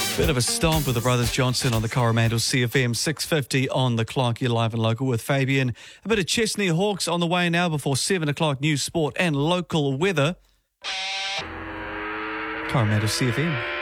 Bit of a stomp with the Brothers Johnson on the Coromandel CFM 650 on the clock. You're live and local with Fabian. A bit of Chesney Hawks on the way now before 7 o'clock news, sport and local weather. Coromandel CFM.